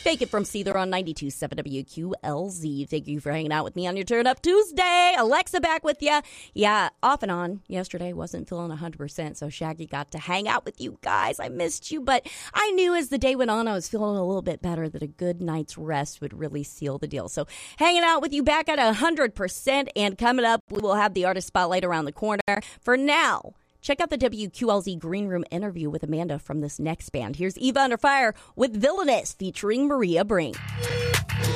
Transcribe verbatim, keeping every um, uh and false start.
Fake It from Seether on ninety-two point seven W Q L Z. Thank you for hanging out with me on your Turn Up Tuesday. Alexa back with you. Yeah, off and on. Yesterday wasn't feeling one hundred percent, so Shaggy got to hang out with you guys. I missed you, but I knew as the day went on, I was feeling a little bit better, that a good night's rest would really seal the deal. So hanging out with you back at one hundred percent, and coming up, we will have the artist spotlight around the corner. For now, check out the W Q L Z Green Room interview with Amanda from this next band. Here's Eva Under Fire with Villainous featuring Maria Brink.